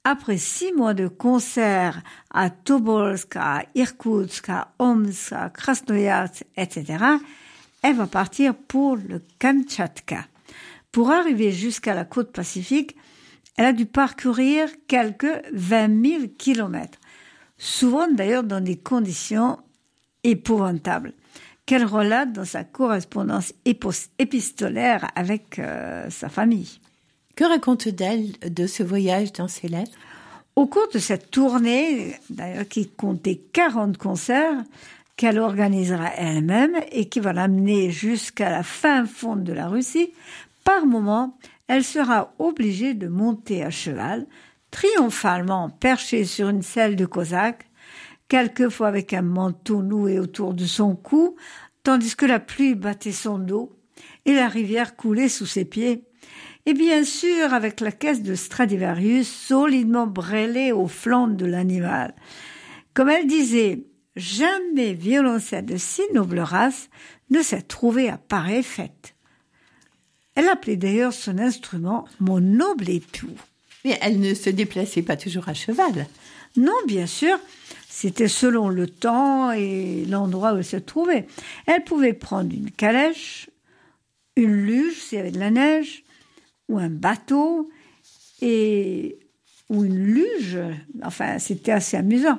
Après 6 mois de concerts à Tobolsk, à Irkoutsk, à Omsk, à Krasnoyarsk, etc., elle va partir pour le Kamtchatka. Pour arriver jusqu'à la côte pacifique, elle a dû parcourir quelques 20 000 kilomètres, souvent d'ailleurs dans des conditions épouvantables, qu'elle relate dans sa correspondance épistolaire avec sa famille. Que raconte d'elle de ce voyage dans ses lettres ? Au cours de cette tournée, d'ailleurs qui comptait 40 concerts, qu'elle organisera elle-même et qui va l'amener jusqu'à la fin fond de la Russie, par moments, elle sera obligée de monter à cheval, triomphalement perchée sur une selle de cosaque, quelquefois avec un manteau noué autour de son cou, tandis que la pluie battait son dos et la rivière coulait sous ses pieds. Et bien sûr, avec la caisse de Stradivarius solidement brêlée au flanc de l'animal. Comme elle disait, jamais violoncelle de si noble race ne s'est trouvé à pareille fête. Elle appelait d'ailleurs son instrument « mon noble époux ». Mais elle ne se déplaçait pas toujours à cheval. Non, bien sûr, c'était selon le temps et l'endroit où elle se trouvait. Elle pouvait prendre une calèche, une luge s'il y avait de la neige, ou un bateau, ou une luge. Enfin, c'était assez amusant.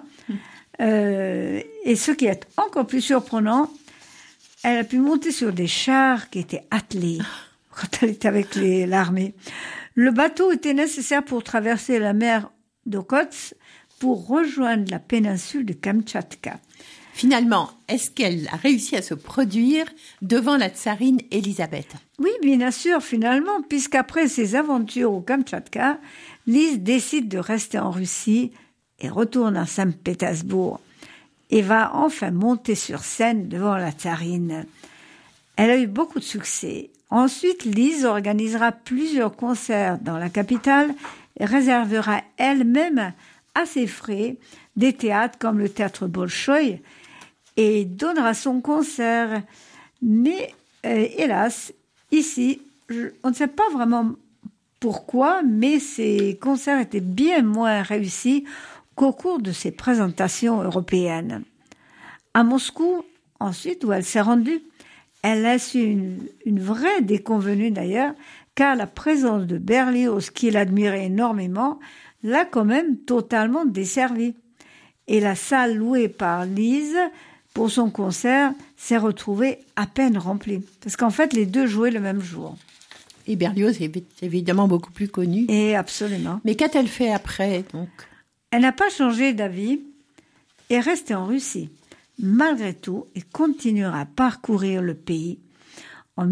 Et ce qui est encore plus surprenant, elle a pu monter sur des chars qui étaient attelés quand elle était avec l'armée. Le bateau était nécessaire pour traverser la mer d'Okhotsk pour rejoindre la péninsule de Kamtchatka. Finalement, est-ce qu'elle a réussi à se produire devant la tsarine Élisabeth ? Oui, bien sûr, finalement, puisqu'après ses aventures au Kamtchatka, Lise décide de rester en Russie et retourne à Saint-Pétersbourg et va enfin monter sur scène devant la tsarine. Elle a eu beaucoup de succès. Ensuite, Lise organisera plusieurs concerts dans la capitale et réservera elle-même à ses frais des théâtres comme le théâtre Bolchoï et donnera son concert. Mais hélas, ici, on ne sait pas vraiment pourquoi, mais ces concerts étaient bien moins réussis qu'au cours de ses présentations européennes. À Moscou, ensuite, où elle s'est rendue, elle a su une vraie déconvenue d'ailleurs, car la présence de Berlioz, qui l'admirait énormément, l'a quand même totalement desservie. Et la salle louée par Lise pour son concert s'est retrouvée à peine remplie. Parce qu'en fait, les deux jouaient le même jour. Et Berlioz est évidemment beaucoup plus connu. Et absolument. Mais qu'a-t-elle fait après, donc ? Elle n'a pas changé d'avis et est restée en Russie. Malgré tout, elle continuera à parcourir le pays. En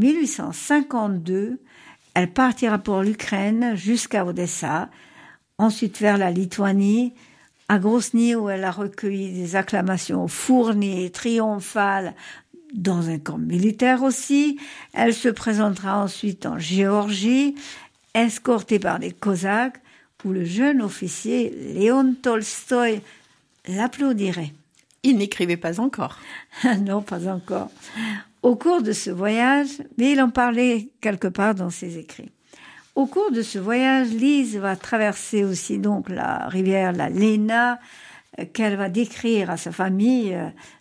1852, elle partira pour l'Ukraine jusqu'à Odessa, ensuite vers la Lituanie, à Grozny où elle a recueilli des acclamations fournies et triomphales dans un camp militaire aussi. Elle se présentera ensuite en Géorgie, escortée par des Cosaques, où le jeune officier Léon Tolstoï l'applaudirait. Il n'écrivait pas encore. Non, pas encore. Au cours de ce voyage, mais il en parlait quelque part dans ses écrits. Au cours de ce voyage, Lise va traverser aussi donc la rivière, la Lena, qu'elle va décrire à sa famille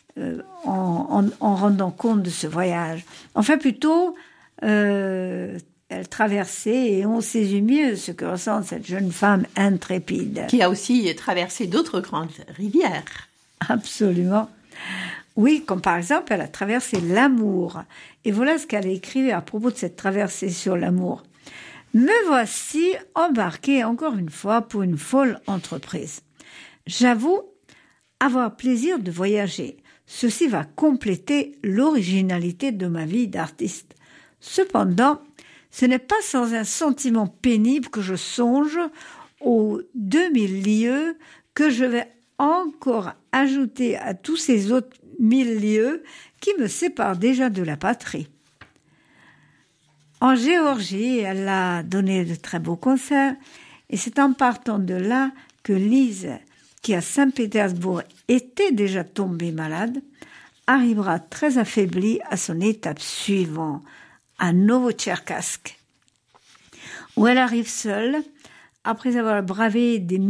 en rendant compte de ce voyage. Enfin, plutôt, elle traversait et on saisit mieux ce que ressent cette jeune femme intrépide. Qui a aussi traversé d'autres grandes rivières. Absolument. Oui, comme par exemple, elle a traversé l'Amour. Et voilà ce qu'elle a écrit à propos de cette traversée sur l'Amour. Me voici embarquée encore une fois pour une folle entreprise. J'avoue avoir plaisir de voyager. Ceci va compléter l'originalité de ma vie d'artiste. Cependant, ce n'est pas sans un sentiment pénible que je songe aux 2000 lieues que je vais encore ajouter à tous ces autres 1000 lieues qui me séparent déjà de la patrie. En Géorgie, elle a donné de très beaux concerts et c'est en partant de là que Lise, qui à Saint-Pétersbourg était déjà tombée malade, arrivera très affaiblie à son étape suivante, à Novotcherkassk, où elle arrive seule, après avoir bravé des